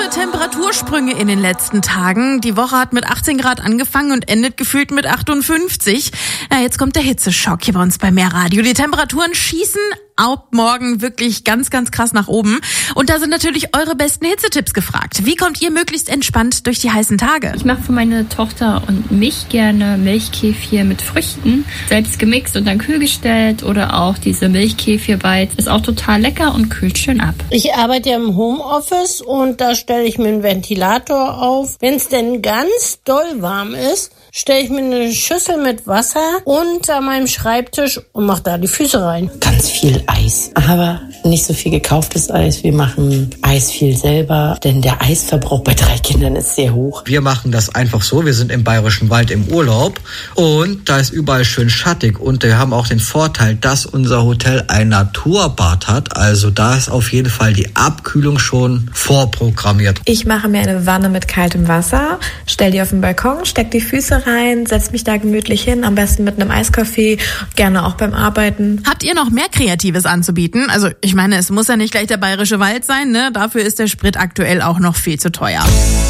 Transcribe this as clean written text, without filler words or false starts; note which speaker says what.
Speaker 1: große Temperatursprünge in den letzten Tagen. Die Woche hat mit 18 Grad angefangen und endet gefühlt mit 58. Ja, jetzt kommt der Hitzeschock hier bei uns bei Mehrradio. Die Temperaturen schießen ab morgen wirklich ganz, ganz krass nach oben. Und da sind natürlich eure besten Hitzetipps gefragt. Wie kommt ihr möglichst entspannt durch die heißen Tage?
Speaker 2: Ich mache für meine Tochter und mich gerne Milchkefir mit Früchten, selbst gemixt und dann kühl gestellt, oder auch diese Milchkefir-Bites. Ist auch total lecker und kühlt schön ab.
Speaker 3: Ich arbeite ja im Homeoffice und da stelle ich mir einen Ventilator auf. Wenn es denn ganz doll warm ist, stelle ich mir eine Schüssel mit Wasser unter meinem Schreibtisch und mache da die Füße rein.
Speaker 4: Ganz viel Eis, aber nicht so viel gekauftes Eis. Wir machen Eis viel selber, denn der Eisverbrauch bei 3 Kindern ist sehr hoch.
Speaker 5: Wir machen das einfach so, wir sind im Bayerischen Wald im Urlaub und da ist überall schön schattig und wir haben auch den Vorteil, dass unser Hotel ein Naturbad hat, also da ist auf jeden Fall die Abkühlung schon vorprogrammiert.
Speaker 6: Ich mache mir eine Wanne mit kaltem Wasser, stelle die auf den Balkon, stecke die Füße rein, setze mich da gemütlich hin, am besten mit einem Eiskaffee, gerne auch beim Arbeiten.
Speaker 1: Habt ihr noch mehr Kreatives anzubieten? Also ich meine, es muss ja nicht gleich der Bayerische Wald sein, ne? Dafür ist der Sprit aktuell auch noch viel zu teuer.